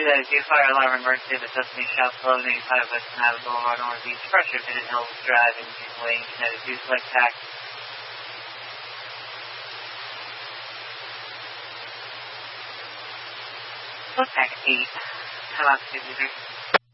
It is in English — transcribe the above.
292, fire alarm emergency, the Tuscany South Flow, 85 West Canada Boulevard, Northeast, pressure, Pigeon Hills Drive, in Wayne, 292, select tax. Select tax 8, come out to 53.